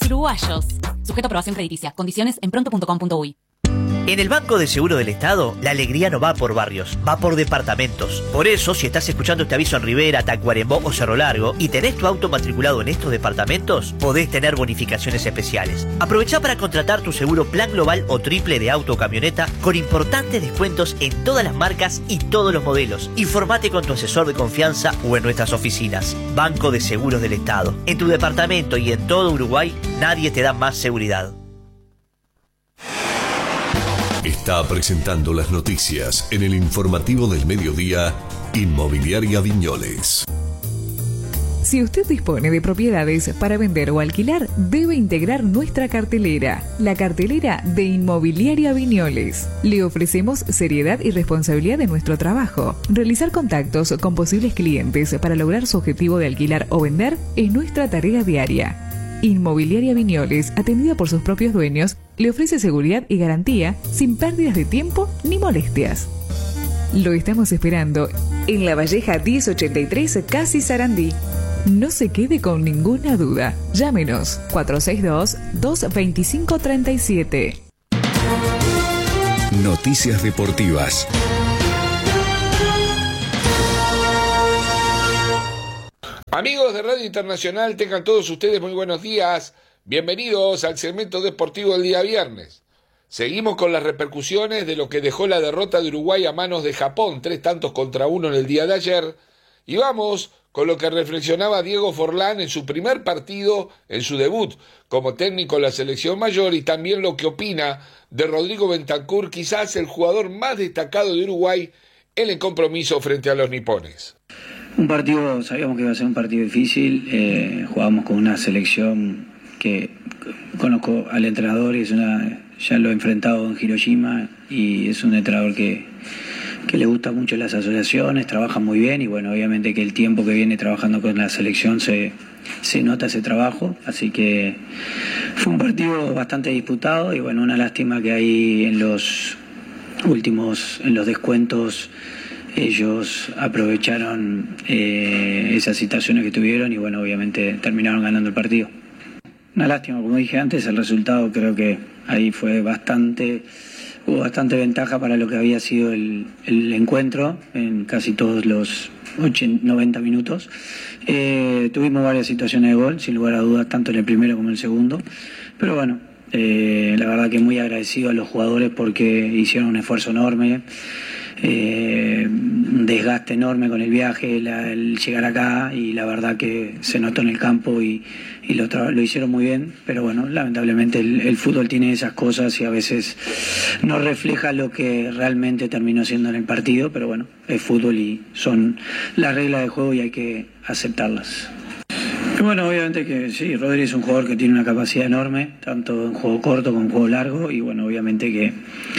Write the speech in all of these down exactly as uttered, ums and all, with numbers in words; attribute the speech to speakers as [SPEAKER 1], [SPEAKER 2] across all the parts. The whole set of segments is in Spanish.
[SPEAKER 1] Uruguayos. Sujeto a aprobación crediticia. Condiciones en pronto punto com punto uy.
[SPEAKER 2] En el Banco de Seguro del Estado, la alegría no va por barrios, va por departamentos. Por eso, si estás escuchando este aviso en Rivera, Tacuarembó o Cerro Largo y tenés tu auto matriculado en estos departamentos, podés tener bonificaciones especiales. Aprovechá para contratar tu seguro plan global o triple de auto o camioneta con importantes descuentos en todas las marcas y todos los modelos. Informate con tu asesor de confianza o en nuestras oficinas. Banco de Seguros del Estado. En tu departamento y en todo Uruguay, nadie te da más seguridad.
[SPEAKER 3] Está presentando las noticias en el informativo del mediodía, Inmobiliaria Viñoles.
[SPEAKER 4] Si usted dispone de propiedades para vender o alquilar, debe integrar nuestra cartelera, la cartelera de Inmobiliaria Viñoles. Le ofrecemos seriedad y responsabilidad en nuestro trabajo. Realizar contactos con posibles clientes para lograr su objetivo de alquilar o vender es nuestra tarea diaria. Inmobiliaria Viñoles, atendida por sus propios dueños, le ofrece seguridad y garantía sin pérdidas de tiempo ni molestias. Lo estamos esperando en La Valleja diez ochenta y tres, Casi Sarandí. No se quede con ninguna duda. Llámenos cuatro seis dos, dos dos cinco tres siete.
[SPEAKER 3] Noticias deportivas.
[SPEAKER 5] Amigos de Radio Internacional, tengan todos ustedes muy buenos días. Bienvenidos al segmento deportivo del día viernes. Seguimos con las repercusiones de lo que dejó la derrota de Uruguay a manos de Japón, tres tantos contra uno en el día de ayer. Y vamos con lo que reflexionaba Diego Forlán en su primer partido, en su debut como técnico de la selección mayor, y también lo que opina de Rodrigo Bentancur, quizás el jugador más destacado de Uruguay en el compromiso frente a los nipones.
[SPEAKER 6] Un partido, sabíamos que iba a ser un partido difícil, eh, jugábamos con una selección que conozco al entrenador y es una, ya lo he enfrentado en Hiroshima y es un entrenador que, que le gusta mucho las asociaciones, trabaja muy bien y bueno, obviamente que el tiempo que viene trabajando con la selección se, se nota ese trabajo, así que fue un partido bastante disputado y bueno, una lástima que hay en los últimos, en los descuentos. Ellos aprovecharon eh, esas situaciones que tuvieron y bueno, obviamente terminaron ganando el partido. Una lástima, como dije antes, el resultado creo que ahí fue bastante, hubo bastante ventaja para lo que había sido el, el encuentro en casi todos los ochenta, noventa minutos. Eh, tuvimos varias situaciones de gol, sin lugar a dudas, tanto en el primero como en el segundo, pero bueno, eh, la verdad que muy agradecido a los jugadores porque hicieron un esfuerzo enorme. Eh, un desgaste enorme con el viaje, la, el llegar acá y la verdad que se notó en el campo y, y lo, lo hicieron muy bien, pero bueno, lamentablemente el, el fútbol tiene esas cosas y a veces no refleja lo que realmente terminó siendo en el partido, pero bueno, es fútbol y son las reglas de juego y hay que aceptarlas. Y bueno, obviamente que sí, Rodri es un jugador que tiene una capacidad enorme, tanto en juego corto como en juego largo y bueno, obviamente que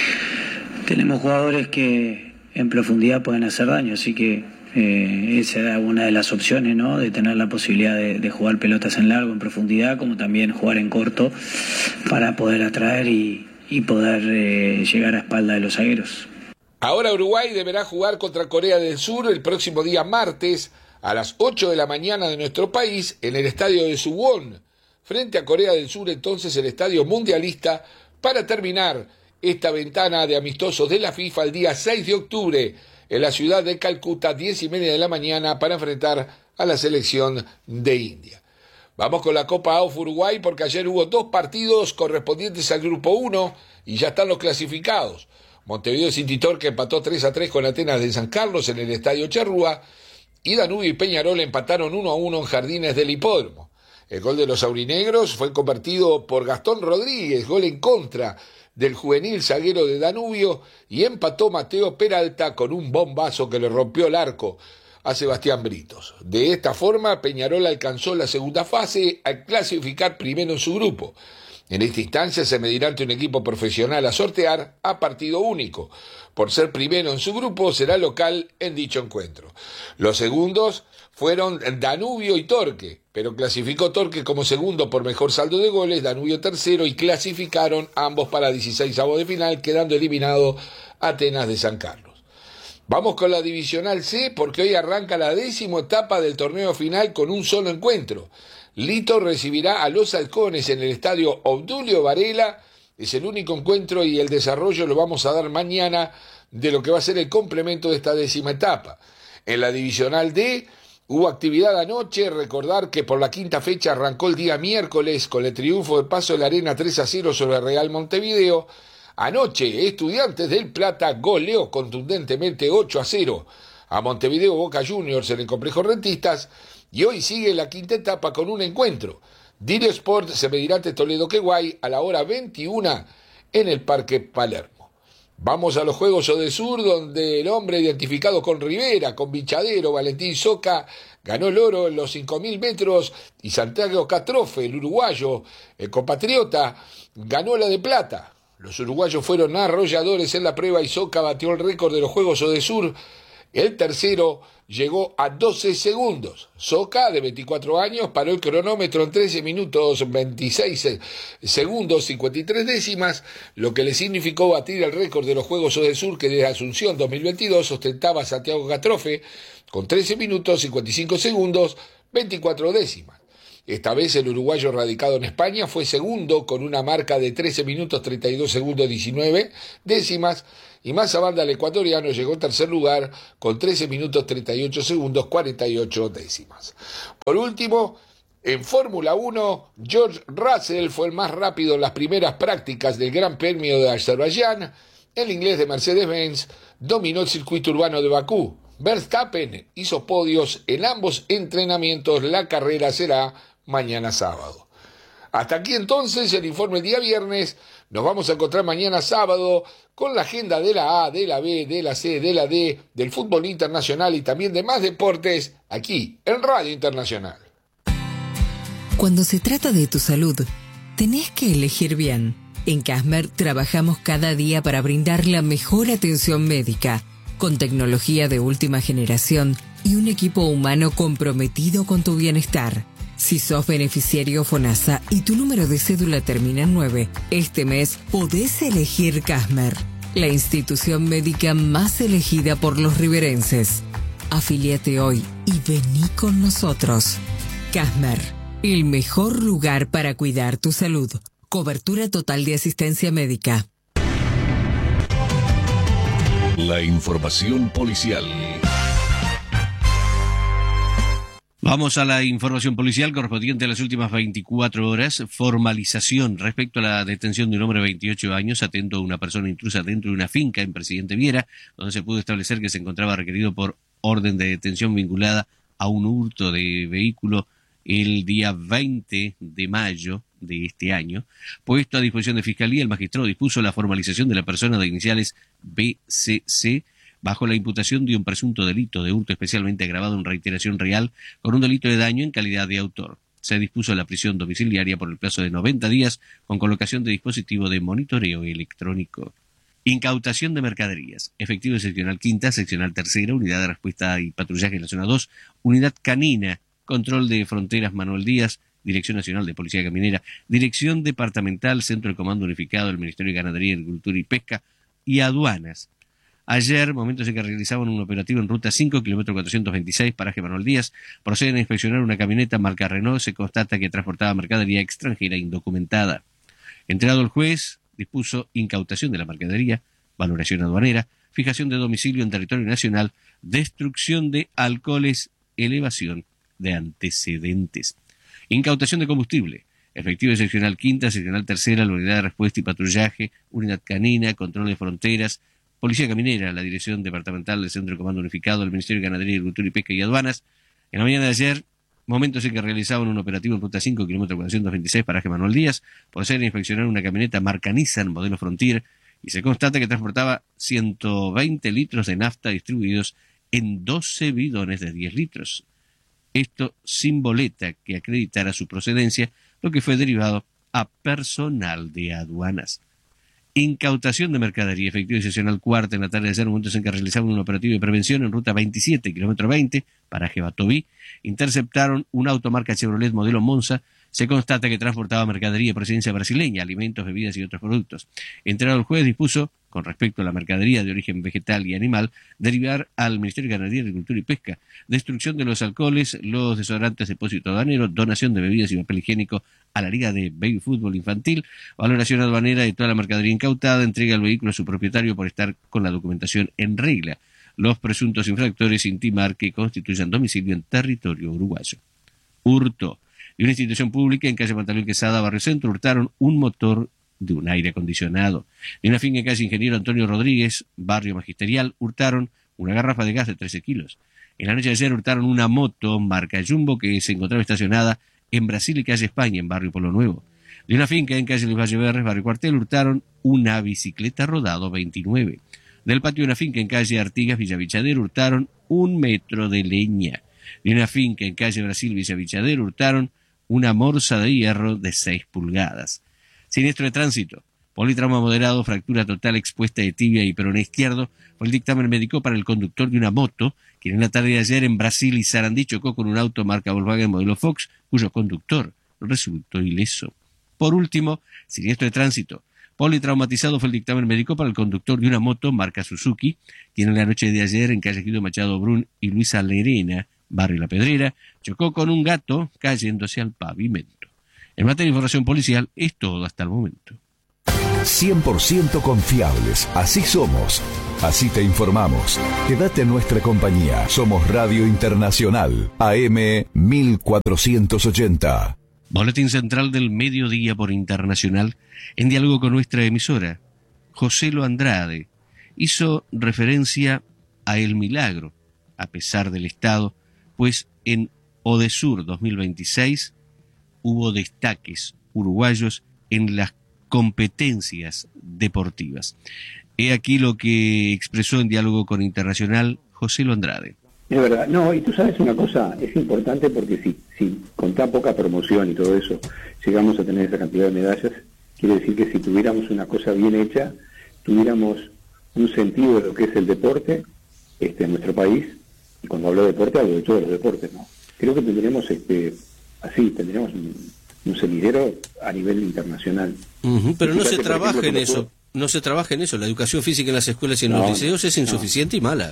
[SPEAKER 6] tenemos jugadores que en profundidad pueden hacer daño, así que eh, esa era una de las opciones, ¿no? De tener la posibilidad de, de jugar pelotas en largo, en profundidad, como también jugar en corto para poder atraer y, y poder eh, llegar a espalda de los zagueros.
[SPEAKER 5] Ahora Uruguay deberá jugar contra Corea del Sur el próximo día martes a las ocho de la mañana de nuestro país en el estadio de Suwon, frente a Corea del Sur, entonces el estadio mundialista, para terminar esta ventana de amistosos de la FIFA el día seis de octubre en la ciudad de Calcuta, diez y media de la mañana, para enfrentar a la selección de India. Vamos con la Copa A U F Uruguay porque ayer hubo dos partidos correspondientes al grupo uno y ya están los clasificados. Montevideo City Torque empató tres a tres con Atenas de San Carlos en el estadio Charrúa y Danubio y Peñarol empataron uno a uno en Jardines del Hipódromo. El gol de los aurinegros fue convertido por Gastón Rodríguez, gol en contra del juvenil zaguero de Danubio, y empató Mateo Peralta con un bombazo que le rompió el arco a Sebastián Britos. De esta forma, Peñarol alcanzó la segunda fase al clasificar primero en su grupo. En esta instancia se medirá ante un equipo profesional a sortear a partido único. Por ser primero en su grupo, será local en dicho encuentro. Los segundos fueron Danubio y Torque, pero clasificó Torque como segundo por mejor saldo de goles, Danubio tercero, y clasificaron ambos para dieciseisavos de final, quedando eliminado Atenas de San Carlos. Vamos con la Divisional C, porque hoy arranca la décima etapa del torneo final con un solo encuentro. Lito recibirá a los Halcones en el estadio Obdulio Varela. Es el único encuentro y el desarrollo lo vamos a dar mañana de lo que va a ser el complemento de esta décima etapa. En la Divisional D hubo actividad anoche. Recordar que por la quinta fecha arrancó el día miércoles con el triunfo de Paso de la Arena tres a cero sobre Real Montevideo. Anoche, Estudiantes del Plata goleó contundentemente ocho a cero a Montevideo Boca Juniors en el complejo Rentistas. Y hoy sigue la quinta etapa con un encuentro. Dirio Sport se medirá ante Toledo Queguay a la hora veintiuna en el Parque Palermo. Vamos a los Juegos Odesur, donde el hombre identificado con Rivera, con Bichadero, Valentín Soca, ganó el oro en los cinco mil metros, y Santiago Catrofe, el uruguayo, el compatriota, ganó la de plata. Los uruguayos fueron arrolladores en la prueba y Soca batió el récord de los Juegos Odesur. El tercero llegó a doce segundos. Soca, de veinticuatro años, paró el cronómetro en trece minutos veintiséis segundos cincuenta y tres décimas, lo que le significó batir el récord de los Juegos Odesur que desde Asunción dos mil veintidós ostentaba Santiago Catrofe con trece minutos cincuenta y cinco segundos veinticuatro décimas. Esta vez el uruguayo radicado en España fue segundo con una marca de trece minutos treinta y dos segundos diecinueve décimas, y Mazabanda, el ecuatoriano, llegó en tercer lugar con trece minutos treinta y ocho segundos cuarenta y ocho décimas. Por último, en Fórmula uno, George Russell fue el más rápido en las primeras prácticas del Gran Premio de Azerbaiyán. El inglés de Mercedes-Benz dominó el circuito urbano de Bakú. Verstappen hizo podios en ambos entrenamientos. La carrera será mañana sábado. Hasta aquí entonces el informe del día viernes. Nos vamos a encontrar mañana sábado con la agenda de la A, de la B, de la C, de la D, del fútbol internacional y también de más deportes aquí en Radio Internacional.
[SPEAKER 7] Cuando se trata de tu salud, tenés que elegir bien. En Casmer trabajamos cada día para brindar la mejor atención médica, con tecnología de última generación y un equipo humano comprometido con tu bienestar. Si sos beneficiario FONASA y tu número de cédula termina en nueve, este mes podés elegir Casmer, la institución médica más elegida por los riverenses. Afíliate hoy y vení con nosotros. Casmer, el mejor lugar para cuidar tu salud. Cobertura total de asistencia médica.
[SPEAKER 3] La información policial.
[SPEAKER 8] Vamos a la información policial correspondiente a las últimas veinticuatro horas. Formalización respecto a la detención de un hombre de veintiocho años atento a una persona intrusa dentro de una finca en Presidente Viera, donde se pudo establecer que se encontraba requerido por orden de detención vinculada a un hurto de vehículo el día veinte de mayo de este año. Puesto a disposición de Fiscalía, el magistrado dispuso la formalización de la persona de iniciales B C C bajo la imputación de un presunto delito de hurto especialmente agravado en reiteración real con un delito de daño en calidad de autor. Se dispuso la prisión domiciliaria por el plazo de noventa días con colocación de dispositivo de monitoreo electrónico. Incautación de mercaderías. Efectivo seccional quinta, seccional tercera, unidad de respuesta y patrullaje en la zona dos, unidad canina, control de fronteras Manuel Díaz, Dirección Nacional de Policía Caminera, Dirección Departamental, Centro de Comando Unificado del Ministerio de Ganadería, Agricultura y Pesca y Aduanas. Ayer, momentos en que realizaban un operativo en ruta cinco, kilómetro cuatrocientos veintiséis, paraje Manuel Díaz, proceden a inspeccionar una camioneta marca Renault. Se constata que transportaba mercadería extranjera indocumentada. Entrado el juez, dispuso incautación de la mercadería, valoración aduanera, fijación de domicilio en territorio nacional, destrucción de alcoholes, elevación de antecedentes. Incautación de combustible. Efectivo seccional quinta, seccional tercera, la unidad de respuesta y patrullaje, unidad canina, control de fronteras, Policía Caminera, la Dirección Departamental del Centro de Comando Unificado del Ministerio de Ganadería, Agricultura y Pesca y Aduanas. En la mañana de ayer, momentos en que realizaban un operativo en ruta cinco, kilómetro cuatrocientos veintiséis, paraje Manuel Díaz, proceden a inspeccionar una camioneta marca Nissan, modelo Frontier, y se constata que transportaba ciento veinte litros de nafta distribuidos en doce bidones de diez litros. Esto sin boleta que acreditara su procedencia, lo que fue derivado a personal de aduanas. Incautación de mercadería. Efectivo y seccional cuarta en la tarde de ayer, momentos en que realizaban un operativo de prevención en ruta veintisiete, kilómetro veinte, paraje Batoví, interceptaron un auto marca Chevrolet modelo Monza. Se constata que transportaba mercadería de procedencia brasileña, alimentos, bebidas y otros productos. Entrado el juez, dispuso con respecto a la mercadería de origen vegetal y animal, derivar al Ministerio de Ganadería, Agricultura y Pesca, destrucción de los alcoholes, los desodorantes, depósito aduanero, donación de bebidas y papel higiénico a la Liga de Baby Fútbol Infantil, valoración aduanera de toda la mercadería incautada, entrega al vehículo a su propietario por estar con la documentación en regla. Los presuntos infractores intimar que constituyan domicilio en territorio uruguayo. Hurto. De una institución pública en calle Pantaleón Quesada, Barrio Centro, hurtaron un motor de un aire acondicionado. De una finca en calle Ingeniero Antonio Rodríguez, Barrio Magisterial, hurtaron una garrafa de gas de trece kilos. En la noche de ayer hurtaron una moto marca Jumbo que se encontraba estacionada en Brasil y calle España, en Barrio Polo Nuevo. De una finca en calle Luis Valleverres, Barrio Cuartel, hurtaron una bicicleta Rodado veintinueve. Del patio de una finca en calle Artigas, Villavichadero, hurtaron un metro de leña. De una finca en calle Brasil, Villavichadero, hurtaron una morsa de hierro de seis pulgadas. Siniestro de tránsito. Politrauma moderado, fractura total expuesta de tibia y peroné izquierdo. Fue el dictamen médico para el conductor de una moto, quien en la tarde de ayer en Brasil y Sarandí chocó con un auto marca Volkswagen modelo Fox, cuyo conductor resultó ileso. Por último, siniestro de tránsito. Politraumatizado fue el dictamen médico para el conductor de una moto marca Suzuki, quien en la noche de ayer en calle Guido Machado Brun y Luisa Lerena, Barrio La Pedrera, chocó con un gato cayéndose al pavimento. En materia de información policial es todo hasta el momento.
[SPEAKER 9] cien por ciento confiables, así somos, así te informamos. Quédate en nuestra compañía, somos Radio Internacional, A M mil cuatrocientos ochenta.
[SPEAKER 8] Boletín Central del Mediodía por Internacional, en diálogo con nuestra emisora. Joselo Andrade hizo referencia a El Milagro, a pesar del Estado, pues en Odesur dos mil veintiséis hubo destaques uruguayos en las competencias deportivas. He aquí lo que expresó en diálogo con Internacional Joselo Andrade.
[SPEAKER 10] Es verdad, no, y tú sabes una cosa, es importante porque si, si con tan poca promoción y todo eso llegamos a tener esa cantidad de medallas, quiere decir que si tuviéramos una cosa bien hecha, tuviéramos un sentido de lo que es el deporte este, en nuestro país, y cuando hablo de deporte hablo de todos los deportes, ¿no? Creo que tendríamos, este, así, tendríamos un, un semillero a nivel internacional.
[SPEAKER 8] Uh-huh, pero no se trabaja
[SPEAKER 10] ejemplo,
[SPEAKER 8] en eso, no se trabaja en eso, la educación física en las escuelas y en no, los liceos es insuficiente no. y mala.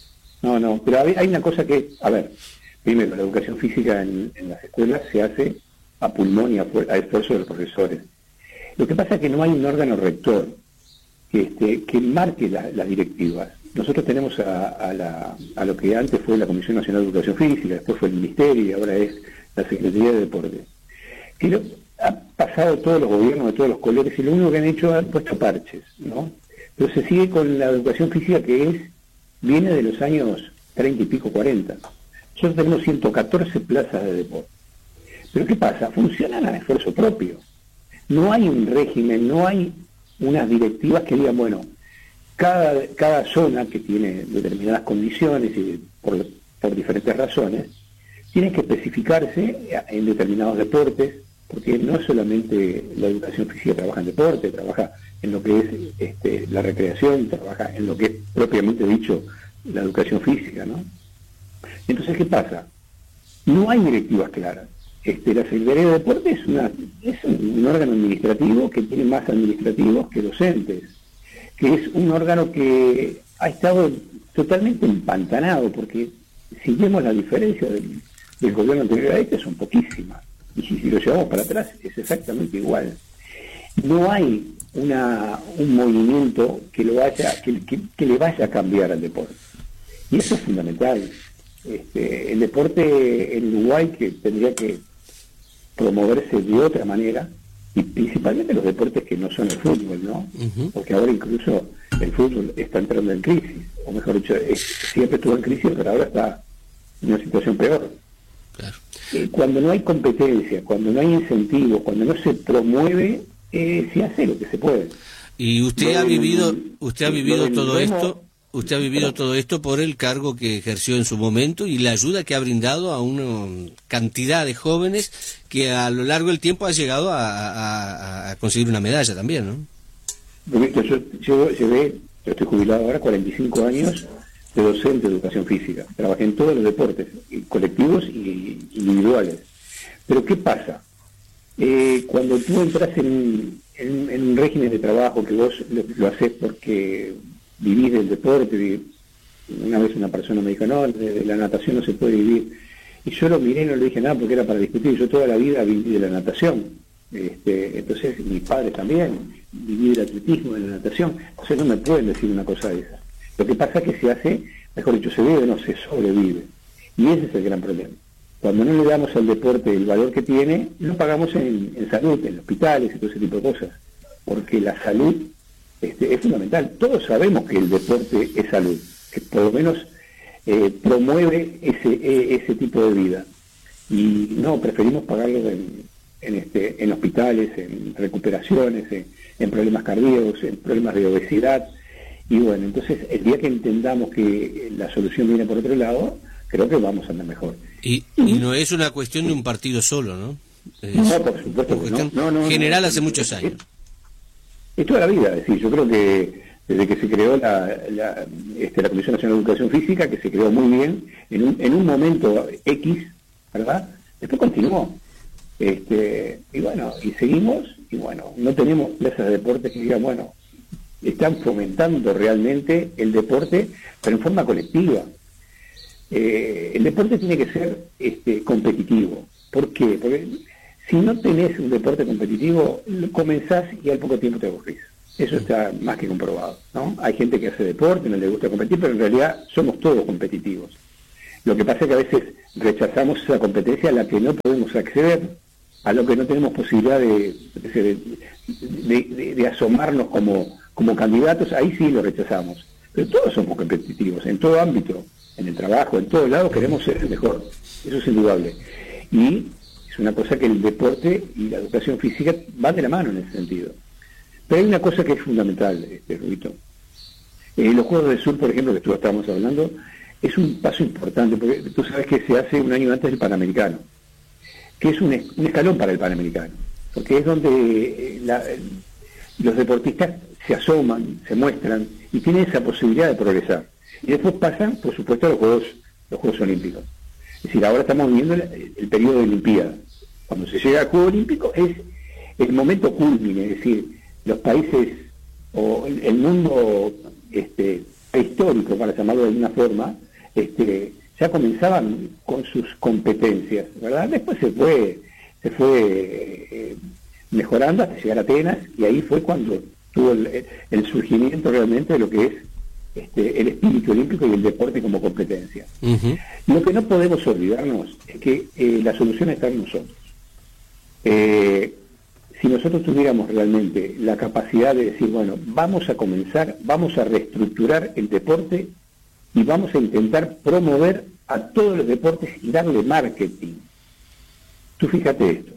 [SPEAKER 10] No, no, pero hay una cosa que, a ver, primero, la educación física en, en las escuelas se hace a pulmón y a, a esfuerzo de los profesores. Lo que pasa es que no hay un órgano rector que, este, que marque la, las directivas. Nosotros tenemos a, a, la, a lo que antes fue la Comisión Nacional de Educación Física, después fue el Ministerio y ahora es la Secretaría de Deporte. Que lo, ha pasado todos los gobiernos de todos los colores y lo único que han hecho es puesto parches, ¿no? Pero se sigue con la educación física que es viene de los años treinta y pico, cuarenta. Nosotros tenemos ciento catorce plazas de deporte. Pero ¿qué pasa? Funcionan a esfuerzo propio. No hay un régimen, no hay unas directivas que digan, bueno, cada, cada zona que tiene determinadas condiciones y por, por diferentes razones, tiene que especificarse en determinados deportes, porque no solamente la educación física trabaja en deporte, trabaja en lo que es este, la recreación, trabaja en lo que es propiamente dicho la educación física, ¿no? Entonces, ¿qué pasa? No hay directivas claras. Este, la Secretaría de Deporte es, una, es un órgano administrativo que tiene más administrativos que docentes, que es un órgano que ha estado totalmente empantanado, porque si vemos la diferencia del, del gobierno anterior a este son poquísimas, y si, si lo llevamos para atrás es exactamente igual. No hay una un movimiento que lo vaya que, que, que le vaya a cambiar al deporte, y eso es fundamental. Este, el deporte en Uruguay que tendría que promoverse de otra manera, y principalmente los deportes que no son el fútbol, ¿no? Uh-huh. Porque ahora incluso el fútbol está entrando en crisis, o mejor dicho, es, siempre estuvo en crisis, pero ahora está en una situación peor. Claro. Eh, cuando no hay competencia, cuando no hay incentivo, cuando no se promueve, eh, se hace lo que se puede.
[SPEAKER 8] Y usted lo ha vivido, usted ha vivido todo Remo, esto, usted ha vivido todo esto por el cargo que ejerció en su momento y la ayuda que ha brindado a una cantidad de jóvenes que a lo largo del tiempo ha llegado a, a, a conseguir una medalla también, ¿no?
[SPEAKER 10] Yo, yo, yo llevé, yo estoy jubilado ahora, cuarenta y cinco años de docente de educación física. Trabajé en todos los deportes, colectivos y individuales. Pero ¿qué pasa? Eh, cuando tú entras en, en, en un régimen de trabajo que vos lo, lo haces porque vivís del deporte, una vez una persona me dijo, no, de la natación no se puede vivir. Y yo lo miré y no le dije nada porque era para discutir. Yo toda la vida viví de la natación. Este, entonces, mis padres también, viví del atletismo, de la natación. Entonces no me pueden decir una cosa de esa. Lo que pasa es que se hace, mejor dicho, se vive, no se sobrevive. Y ese es el gran problema. Cuando no le damos al deporte el valor que tiene, lo pagamos en, en salud, en hospitales y todo ese tipo de cosas. Porque la salud este, es fundamental. Todos sabemos que el deporte es salud, que por lo menos eh, promueve ese, eh, ese tipo de vida. Y no, preferimos pagarlo en, en, este, en hospitales, en recuperaciones, en, en problemas cardíacos, en problemas de obesidad. Y bueno, entonces el día que entendamos que la solución viene por otro lado, creo que vamos a andar mejor.
[SPEAKER 8] Y, y no es una cuestión de un partido solo, ¿no? Es
[SPEAKER 10] no, por supuesto que no. no, no
[SPEAKER 8] general
[SPEAKER 10] no,
[SPEAKER 8] hace muchos años.
[SPEAKER 10] Es, es toda la vida, es decir, yo creo que desde que se creó la, la, este, la Comisión Nacional de Educación Física, que se creó muy bien, en un, en un momento X, ¿verdad? Después continuó. Este, y bueno, y seguimos, y bueno, no tenemos plazas de deporte que digan, bueno, están fomentando realmente el deporte, pero en forma colectiva. Eh, el deporte tiene que ser este, competitivo. ¿Por qué? Porque si no tenés un deporte competitivo, comenzás y al poco tiempo te aburrís. Eso está más que comprobado, ¿no? Hay gente que hace deporte, no le gusta competir, pero en realidad somos todos competitivos. Lo que pasa es que a veces rechazamos esa competencia a la que no podemos acceder, a lo que no tenemos posibilidad de, de, de, de, de asomarnos como, como candidatos, ahí sí lo rechazamos. Pero todos somos competitivos, en todo ámbito, en el trabajo, en todos lados queremos ser el mejor, eso es indudable. Y es una cosa que el deporte y la educación física van de la mano en ese sentido. Pero hay una cosa que es fundamental, este, Rubito. Eh, los Juegos del Sur, por ejemplo, que tú estábamos hablando, es un paso importante, porque tú sabes que se hace un año antes del Panamericano, que es un, es, un escalón para el Panamericano, porque es donde eh, la, eh, los deportistas se asoman, se muestran y tienen esa posibilidad de progresar. Y después pasan, por supuesto, a los Juegos, los Juegos Olímpicos. Es decir, ahora estamos viviendo el, el periodo de Olimpiada. Cuando se llega al Juego Olímpico es el momento culmine, es decir, los países o el, el mundo este, histórico, para llamarlo de alguna forma, este, ya comenzaban con sus competencias, ¿verdad? Después se fue, se fue eh, mejorando hasta llegar a Atenas, y ahí fue cuando tuvo el, el surgimiento realmente de lo que es Este, el espíritu olímpico y el deporte como competencia. Uh-huh. Lo que no podemos olvidarnos es que eh, la solución está en nosotros. Eh, si nosotros tuviéramos realmente la capacidad de decir, bueno, vamos a comenzar, vamos a reestructurar el deporte y vamos a intentar promover a todos los deportes y darle marketing. Tú fíjate esto.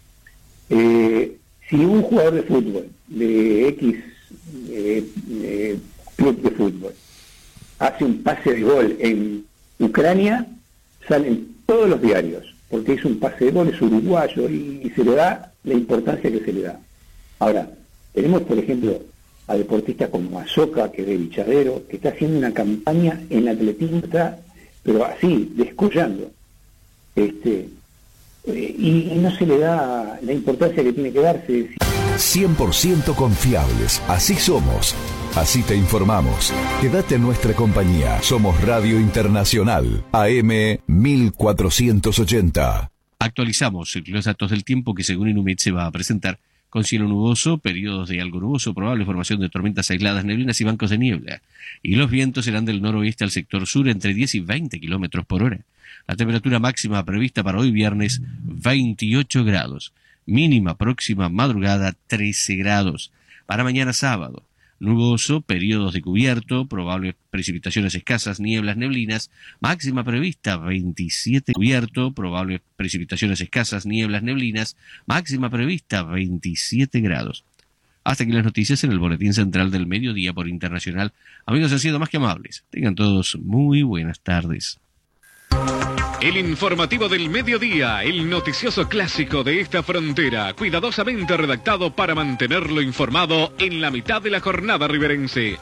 [SPEAKER 10] Eh, si un jugador de fútbol de X eh, eh, club de fútbol hace un pase de gol en Ucrania, salen todos los diarios, porque es un pase de gol, es uruguayo, y, y se le da la importancia que se le da. Ahora, tenemos por ejemplo a deportistas como Azoka, que es de Bichadero, que está haciendo una campaña en atletismo, está, pero así, descollando, este, eh, y, y no se le da la importancia que tiene que darse.
[SPEAKER 9] cien por ciento confiables, así somos. Así te informamos. Quédate en nuestra compañía. Somos Radio Internacional, A M mil cuatrocientos ochenta.
[SPEAKER 8] Actualizamos los datos del tiempo que según Inumet se va a presentar con cielo nuboso, periodos de algo nuboso, probable formación de tormentas aisladas, neblinas y bancos de niebla. Y los vientos serán del noroeste al sector sur entre diez y veinte kilómetros por hora. La temperatura máxima prevista para hoy viernes, veintiocho grados. Mínima próxima madrugada, trece grados. Para mañana sábado, nuboso, periodos de cubierto, probables precipitaciones escasas, nieblas, neblinas, máxima prevista veintisiete, cubierto, probables precipitaciones escasas, nieblas, neblinas, máxima prevista veintisiete grados. Hasta aquí las noticias en el Boletín Central del Mediodía por Internacional. Amigos, han sido más que amables. Tengan todos muy buenas tardes.
[SPEAKER 11] El informativo del mediodía, el noticioso clásico de esta frontera, cuidadosamente redactado para mantenerlo informado en la mitad de la jornada riverense.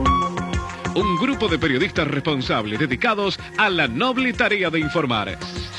[SPEAKER 11] Un grupo de periodistas responsables dedicados a la noble tarea de informar.